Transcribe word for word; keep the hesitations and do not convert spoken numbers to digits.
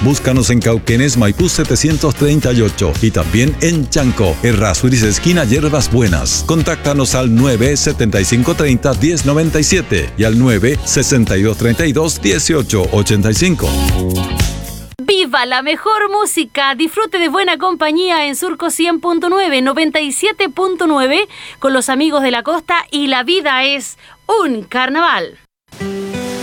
Búscanos en Cauquenes, Maipú setecientos treinta y ocho y también en Chanco, Errázuriz esquina Hierbas Buenas. Contáctanos al nueve setenta y cinco treinta diez noventa y siete y al nueve sesenta y dos treinta y dos dieciocho ochenta y cinco. ¡Viva la mejor música! Disfrute de buena compañía en Surco cien punto nueve, noventa y siete punto nueve con los amigos de la costa y la vida es un carnaval.